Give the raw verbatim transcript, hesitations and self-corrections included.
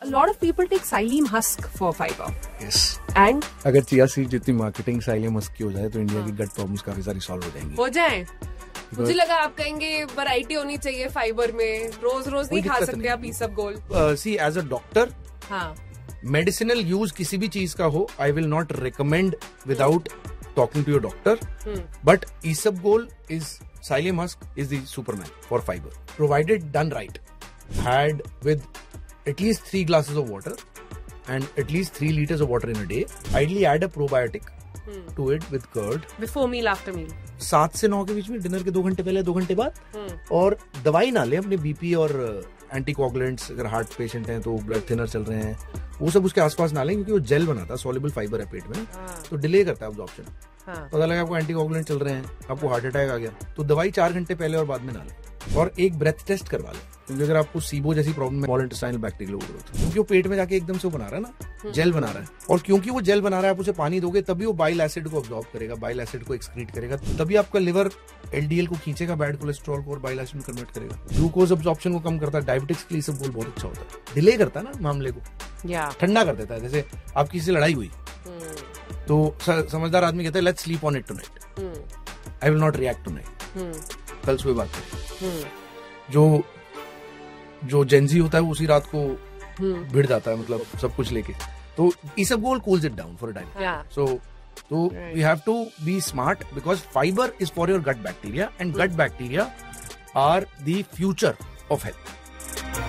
lot of people take psyllium husk for fiber. Yes. And अगर chia seed जितनी marketing psyllium husk की हो जाए तो इंडिया की गट प्रॉब्लम्स काफी सारी सॉल्व हो जाएंगी. हो जाए. मुझे लगा आप कहेंगे वैरायटी होनी चाहिए फाइबर में, रोज रोज नहीं खा सकते आप इसबगोल. सी एज अ डॉक्टर, हाँ, मेडिसिनल यूज किसी भी चीज का हो, I will not recommend without talking to your doctor. But isabgol is psyllium husk is the superman for fiber, provided done right. Had with at least three glasses of water and at least three liters of water in a day. Ideally add a probiotic hmm. to it with curd. Before meal, after meal. सात से नौ के बीच में, dinner के दो घंटे पहले, दो घंटे बाद. hmm. और दवाई ना ले, अपने बीपी और एंटीकोगुलेंट्स, अगर हार्ट पेशेंट हैं तो ब्लड थिनर चल रहे हैं, वो सब उसके आसपास ना लें, क्योंकि वो जेल बनाता है, सॉल्युबल फाइबर है पेट में, हाँ. तो डिले करता है अब्जॉर्प्शन. हाँ. पता लगा आपको एंटीकोगुलेंट चल रहे हैं, आपको हार्ट अटैक आ गया, तो दवाई चार घंटे पहले और बाद में ना लें. और एक ब्रेथ टेस्ट करवा लें, क्योंकि अगर आपको सीबो जैसी प्रॉब्लम है, स्मॉल इंटेस्टाइनल बैक्टीरियल ओवरग्रोथ, क्योंकि वो पेट में जाके एकदम से वो बना रहा है ना, जेल बना रहा है, और क्योंकि वो जेल बना रहा है, आप उसे पानी दोगे तभी वो बाइल एसिड को अब्जॉर्ब करेगा, बाइल एसिड को एक्सक्रीट करेगा, तभी आपका लिवर एलडीएल को खींचेगा, बैड कोलेस्ट्रॉल को, और बाइल एसिड में कन्वर्ट करेगा, ग्लूकोज अब्जॉर्प्शन को कम करता है. डायबिटिक्स के लिए सब बहुत अच्छा होता है. डिले करता है ना मामले को, ठंडा कर देता है. जैसे आपकी किसी से लड़ाई हुई तो समझदार आदमी कहता है let's sleep on it tonight, I will not react tonight, कल सुबह बात करें. जो जो जेंजी होता है वो उसी रात को भिड़ जाता है, मतलब सब कुछ लेके. तो इसबगोल cools it down for a time. सो तो we have to be smart, because fibre is for your gut bacteria, and gut bacteria are the future of health.